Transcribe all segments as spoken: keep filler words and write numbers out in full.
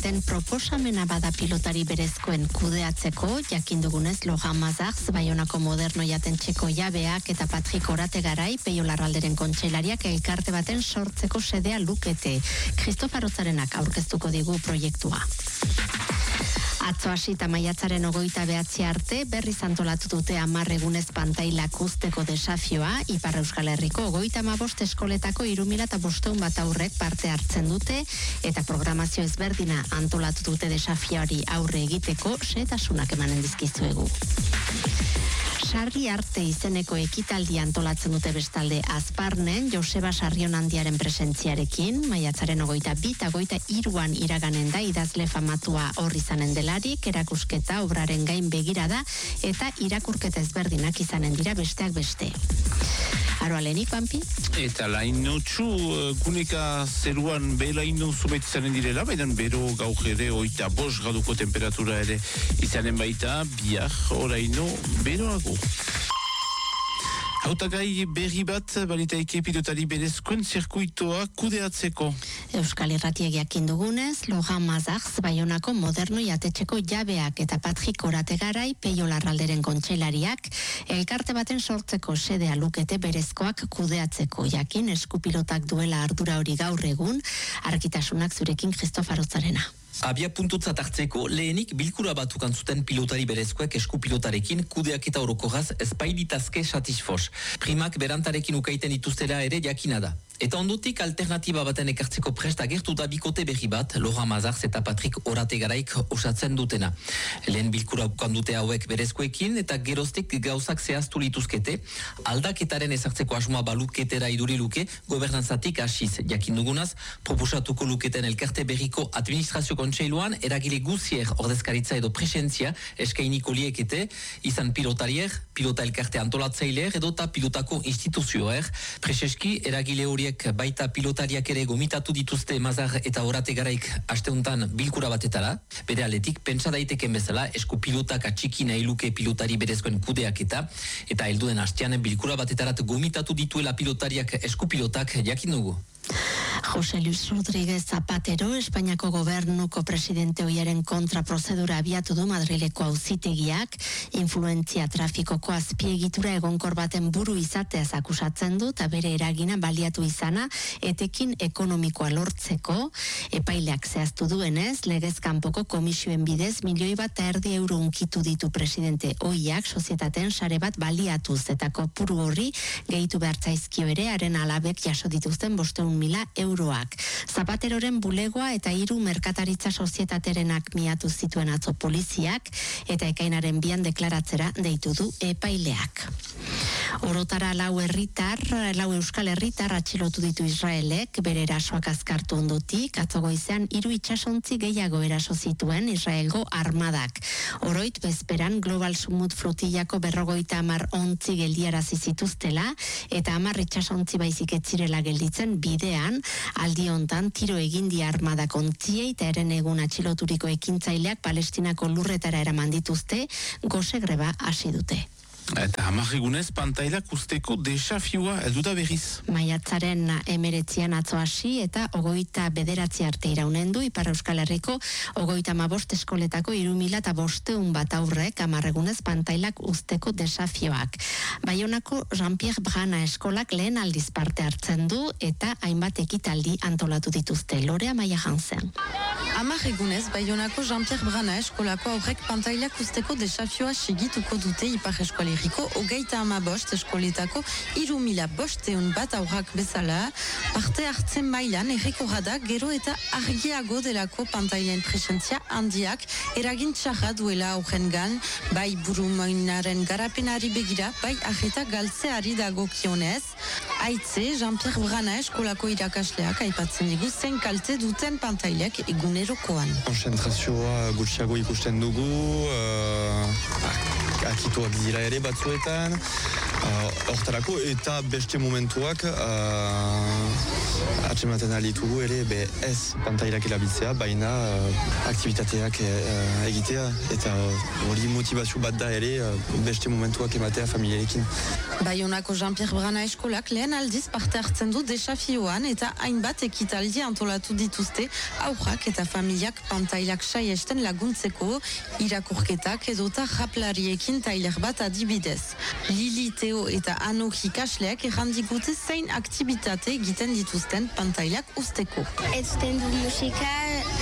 Den proposamena bada pilotari berezkoen kudeatzeko, jakin dugunez Lohan Mazarz, Baionako Moderno jatentxeko jabeak eta Patrik Orategarai, Peio Larralderen kontseilariak elkarte baten sortzeko sedea lukete. Christopher Otzarenak aurkeztuko digu proiektua. Atzo hasita maiatzaren ogoita behatzi arte, berriz antolatu dute hamar egunez pantailak usteko desafioa, Ipar Euskal Herriko ogoita hamabost eskoletako hiru mila bostehun bat aurrek parte hartzen dute, eta programazio ezberdina antolatu dute desafioari aurre egiteko, xehetasunak emanen dizkizuegu. Sarri arte izeneko ekitaldi antolatzen dute bestalde Azparnen, Joseba Sarrionandiaren presentziarekin, maiatzaren ogoita bita goita iruan iraganen da idazle famatua hor izanen delarik, erakusketa obraren gain begirada eta irakurketa ezberdinak izanen dira besteak beste. Aroalenik, Pampi? Eta lainotxu guneka zeruan belaino zumeit izanen direla, baina bero gaur ere oita bos graduko temperatura ere izanen baita, biar oraino beroago. Hautagai berri bat balitaike pilotari berezkoen zirkuitoa kudeatzeko. Euskal Irratiegiak indugunez, Lohan Mazarz, Baionako Moderno jatetxeko jabeak eta Patrik Orategarai, Peio Larralderen kontseilariak, elkarte baten sortzeko sedea lukete berezkoak kudeatzeko, jakin eskupilotak duela ardura hori gaur egun, arkitasunak zurekin Christopher Otzarena. Abia puntutzat hartzeko, lehenik bilkura batukan zuten pilotari berezkoek eskupilotarekin kudeak eta orokoraz espaiditazke satisfos. Primak berantarekin ukaiten dituztera ere jakina da. Eta ondotik alternatiba baten ekartzeko prest agertu da bikote berri bat, Lohan Mazarz eta Patrik Orategaraik osatzen dutena. Lehen bilkura ukan dute hauek berezkoekin eta geroztek gauzak zehaztu lituzkete, aldaketaren ezartzeko asmoa baluketera iduri luke, gobernantzatik hasiz. Jakin dugunaz, proposatuko luketen elkarte berriko administrazio kontseiluan eragile guzier ordezkaritza edo presentzia eskainiko liekete, izan pilotarier, pilota elkarte antolatzaileer edo ta pilotako instituzioer, preseski eragile horiek baita pilotariak ere gomitatu dituzte Mazar eta Orategaraik asteuntan bilkura batetara. Bere aletik, pentsa daiteken bezala, esku pilotak atxiki nahi luke pilotari berezkoen kudeak eta eta helduen hastean bilkura batetarat gomitatu dituela pilotariak esku pilotak jakin dugu. Jose Luis Rodríguez Zapatero, Espainiako gobernuko presidente oiaren kontra prozedura abiatu du Madrileko auzitegiak, influentzia trafikoko azpiegitura egonkor baten buru izateaz akusatzen du, eta bere eragina baliatu izana, etekin ekonomikoa lortzeko, epaileak zehaztu duenez, legez kanpoko komisioen bidez, milioi bat erdi euro unkitu ditu presidente oiak, sozietateen sare bat baliatuz, eta kopuru horri gehitu behartzaizkio ere, haren alabek jaso dituzten bosteun mila euroak. Zapateroren bulegoa eta hiru merkataritza sozietaterenak miatu zituen atzo poliziak eta ekainaren bian deklaratzera deitu du epaileak. Orotara lau herritar, lau euskal herritar atxilotu ditu Israelek, bere erasoak azkartu ondotik, atzo goizean hiru itsasontzi gehiago eraso zituen Israelgo armadak. Oroit bezperan Global Sumut flotillako berrogeita hamar ontzi geldiarazi zituztela eta hamar itsasontzi baizik ez zirela gelditzen bidean, aldi hontan tiro egin die armadak ontziei eta eren egun atxiloturiko ekintzaileak Palestinako lurretara eraman dituzte, gose greba hasi dute. Eta hamarregunez pantailak usteko desafioa heldu da berriz. Maiatzaren emeretzian atzo hasi eta ogoita bederatzi arte iraunen du Ipar Euskal Herriko ogoita hamabost eskoletako hiru mila bosteun bat aurrek hamarregunez pantailak usteko desafioak. Baionako Jean-Pierre Brana eskolak lehen aldiz parte hartzen du eta hainbat ekitaldi antolatu dituzte. Lorea Maia Hansen. Hamarregunez Baionako Jean-Pierre Brana eskolako aurrek pantailak usteko desafioa segituko dute Ipar Euskal Herriko ogeita ama bost eskoletako hiru mila bosteun bat aurrak bezala, parte hartzen mailan errekorra da gero eta argiago delako pantailen presentzia handiak eragin txarra duela aurrengan, bai burumainaren garapenari begira, bai arreta galtzeari dagokionez. Aitze, Jean-Pierre Brana eskolako irakasleak aipatzen digu zen kalte duten pantailek egunerokoan. Konzentrazioa gutxiago ikusten dugu, uh, akituak dira ere batzuetan, hortarako uh, eta beste momentuak uh, atsematen alitugu ere be ez pantailak erabiltzea, baina uh, aktivitateak uh, egitea eta hori uh, motivazio bat da ere uh, beste momentuak ematea familiarekin. Baionako Jean-Pierre Brana eskolak lehen aldiz parte hartzen du desafioan eta hainbat ekitaldi antolatu dituzte aurrak eta familiak pantailak saiesten laguntzeko, irakurketak edota japlariekin tailer bat adibidez. Lili, Teo eta Ano ikasleak errandigute zein aktibitate egiten dituzten pantailak usteko. Egiten du musika,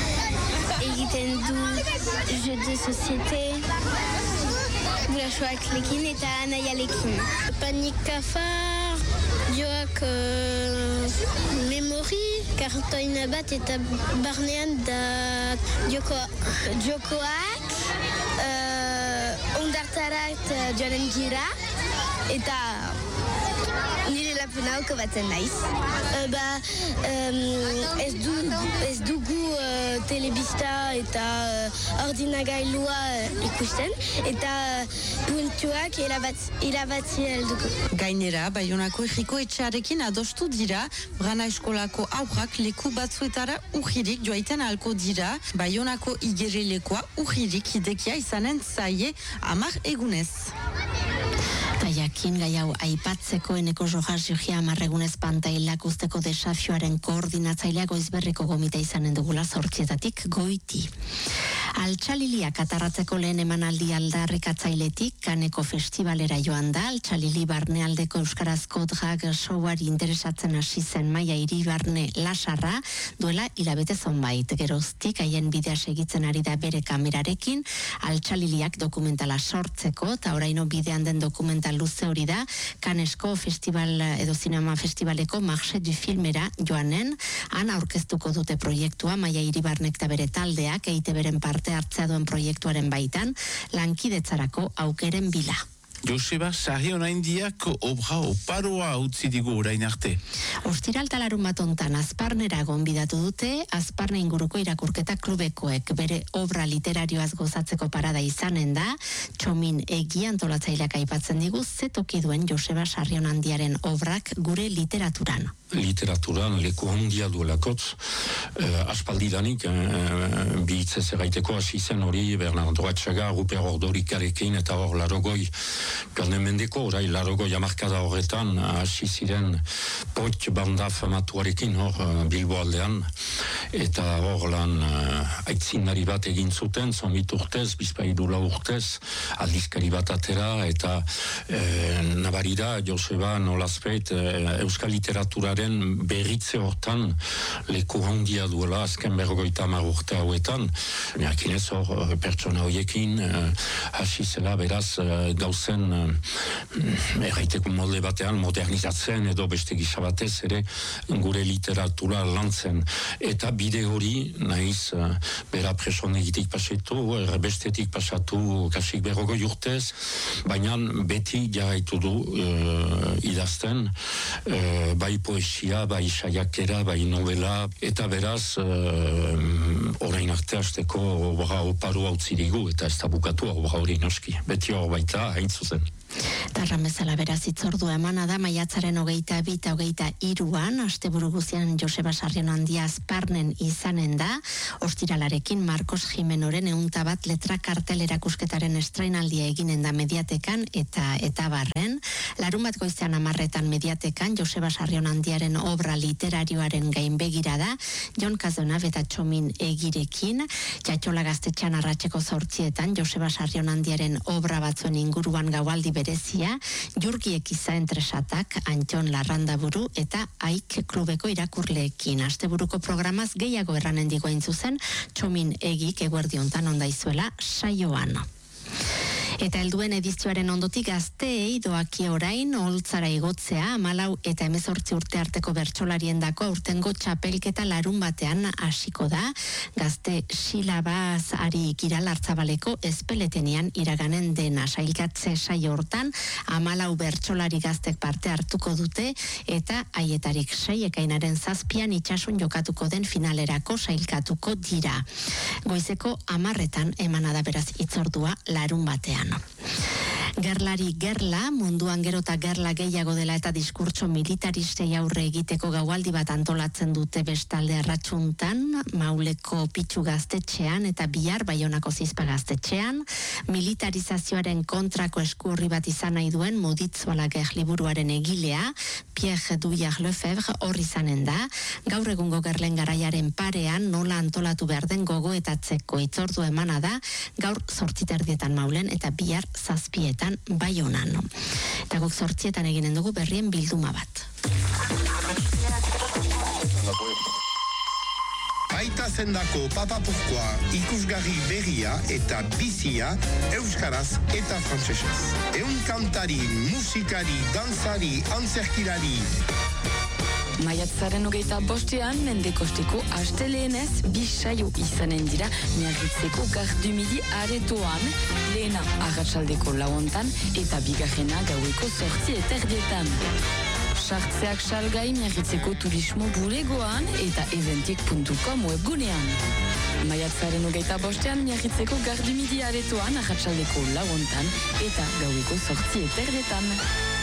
egiten du jeu de société, gurasoak lekin eta anaialekin. Panik kafar, joak uh, memori, kartoina bat eta barnean da joko, jokoak, uh, ondartarat uh, joanen gira, eta nire lapunauko batzen naiz. Uh, ba, um, ez, du, ez dugu uh, telebista eta uh, ordinagailua uh, ikusten, eta uh, puntuak irabatzi alduko. Gainera, Baionako Herriko etxearekin adostu dira, Brana eskolako aurrak leku batzuetara ujirik joaiten alko dira, Baionako igerelekoa ujirik idekia izanen zaie amar egunez. Jakin gai hau aipatzeko Eneko Rojas Jogia amarregunez pantailak usteko desafioaren koordinatzailea Goizberriko gomita izanen dugula zortzietatik goiti. Altxaliliak atarratzeko lehen emanaldi aldarrikatzailetik Kaneko festivalera joan da. Altxalili barnealdeko euskarazko drag showari interesatzen hasi zen Maia Iribarne Lasarra duela hilabete zonbait. Geroztik haien bidea segitzen ari da bere kamerarekin Altxaliliak dokumentala sortzeko eta oraino bidean den dokumental luze hori da Kanesko festival edo zinema festivaleko Marché du Filmera joanen, han aurkeztuko dute proiektua Maia Iribarnek eta bere taldeak eite beren parte hartzea duen proiektuaren baitan lankidetzarako aukeren bila. Joseba, sahi onaindiak obra oparoa utzi digu orain arte. Ostiral talarun bat ontan Azparnera gonbidatu dute, Azparne inguruko irakurketa klubekoek bere obra literarioaz gozatzeko parada izanen da, Txomin Egi antolatzaileak aipatzen digu, ze toki duen Joseba Sarrionandiaren obrak gure literaturan. Literaturan leku handia duelakotz, eh, aspaldidanik eh, bihitzez erraiteko hasi zen hori Bernardo Atxaga, Ruper Ordorikarekin eta hor larogoi galden mendeko, orai larogoi amarkada horretan hasi ziren poit banda famatuarekin hor Bilbo aldean, eta hor lan uh, aitzinari bat egin zuten, zonbit urtez, bizpaidula urtez, aldizkari bat atera, eta eh, nabarira Joseba nolazpeit eh, euskal literaturaren berritze hortan leku handia duela azken berrogeita hamar urte hauetan. Jakinez hor pertsona horiekin uh, hasi zela beraz uh, gauzen uh, erraiteko molde batean modernizatzen edo beste gisa batez ere gure literatura lantzen. Eta bide hori nahiz uh, bera presonegitik pasatu, erbestetik pasatu kasik berrogoi urtez, baina beti jarraitu du uh, idazten, uh, bai poesia, bai saiakera, bai novela, eta beraz uh, orain arte hasteko obra oparoa utzi digu, eta ez da bukatu obra hori noski. Beti hor baita hain zuzen. Tarran bezala beraz itzordua emana da maiatzaren hogeita bi eta hogeita hiruan, asteburu guzian Joseba Sarrionandia Azparnen izanen da, ostiralarekin Marcos Jimenoren ehunta bat letra kartel erakusketaren estrainaldia eginen da Mediatekan eta eta barren. Larun bat goizean amarretan Mediatekan Joseba Sarrionandiaren obra literarioaren gainbegira da, Jon Kazona eta Txomin Egirekin, Jatxola Gaztetxean arratseko zortzietan Joseba Sarrionandiaren obra batzuen inguruan gaualdi berezia, Jurgi Ekiza entresatak, Antxon Larrandaburu eta Aik klubeko irakurleekin. Asteburuko programaz gehiago erranen digoen zuzen, Txomin Egik eguerdiontan ondaizuela saioan. Eta helduen edizioaren ondotik gazteei doaki orain oholtzara igotzea, hamalau eta hemezortzi urte arteko bertsolariendako aurtengo txapelketa larun batean hasiko da. Gazte silabaz ari Giral Artzabaleko ezpeletenean iraganen dena sailkatze saio hortan, hamalau bertsolari gaztek parte hartuko dute eta haietarik sei ekainaren zazpian itsasun jokatuko den finalerako sailkatuko dira. Goizeko hamarretan emana da beraz itzordua larun batean. Gerlari gerla, munduan gero eta gerla gehiago dela eta diskurtso militaristei aurre egiteko gaualdi bat antolatzen dute bestalde arratsuntan, Mauleko Pitxu gaztetxean eta bihar Baionako Zizpa gaztetxean, militarizazioaren kontrako eskurri bat izan nahi duen Moditzoala liburuaren egilea, Pierre Douillard-Lefebvre hor izanen da, gaur egungo gerlen garaiaren parean nola antolatu behar den gogoetatzeko itzordu emana da, gaur zortziterdietan Maulen eta bihar zazpietan Baionan. Eta guk zortzietan eginen dugu berrien bilduma bat. Aita zendako papapurkoa ikusgarri berria eta bizia euskaraz eta frantsesez. Eun kantari, musikari, dantzari, antzerkilari. Maiatzaren hogeita bostean, mendekosteko asteleenez bisaio izanen dira Miarritzeko Gardumidi aretoan, lehena arratsaldeko lauontan eta bigarrena gaueko zortzi eterdietan. Sartzeak salgai Miarritzeko turismo bulegoan eta eventik puntu com webgunean. Maiatzaren hogeita bostean Miarritzeko Gardumidi aretoan arratsaldeko lauontan eta gaueko zortzi eterdietan.